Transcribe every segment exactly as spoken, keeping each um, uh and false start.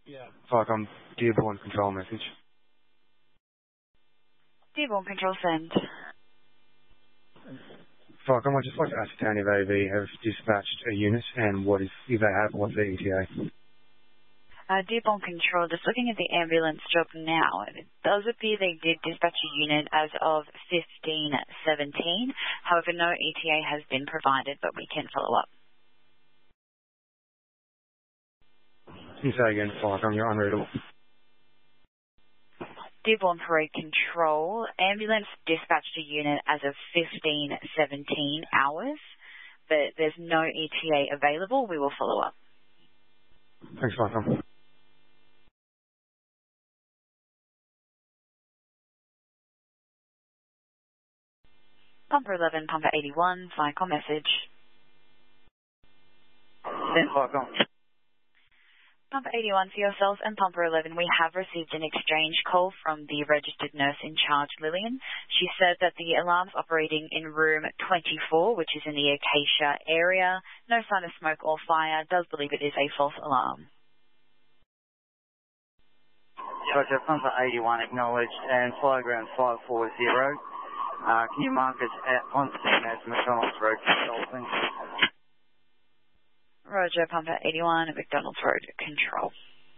Falcon, Dearborn control message. Dearborn control send. Falcon, I'd just like to ascertain if A V have dispatched a unit and what is, if they have, what's the E T A? Uh, Dearborn control, just looking at the ambulance job now, it does appear they did dispatch a unit as of fifteen seventeen. However, no E T A has been provided, but we can follow up. Can you say again, Falcon, you're unreadable. Dearborn Parade Control, ambulance dispatched a unit as of fifteen seventeen hours, but there's no E T A available. We will follow up. Thanks, Falcon. Pumper eleven, Pumper eighty-one, Viacom message. Send Falcon. Pumper eighty-one for yourselves and Pumper eleven, we have received an exchange call from the registered nurse in charge, Lillian. She said that the alarm's operating in room twenty-four, which is in the Acacia area. No sign of smoke or fire. Does believe it is a false alarm. Roger, Pumper eighty-one acknowledged and flyground five four zero. Uh, can you mark us at, on scene as McDonald's Road Consulting? Roger, Pumper eighty-one at McDonald's Road Control.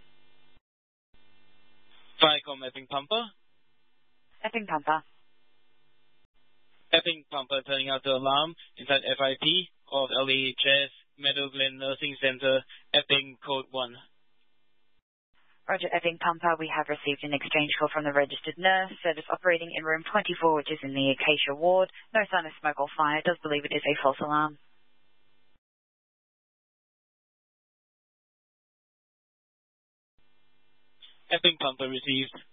Viacom Epping Pumper. Epping Pumper. Epping Pumper turning out the alarm inside F I P of L E H S Meadow Glen Nursing Center, Epping Code one. Roger, Epping Pumper, we have received an exchange call from the registered nurse. Service operating in room twenty-four, which is in the Acacia ward. No sign of smoke or fire. Does believe it is a false alarm. Epping Pumper received.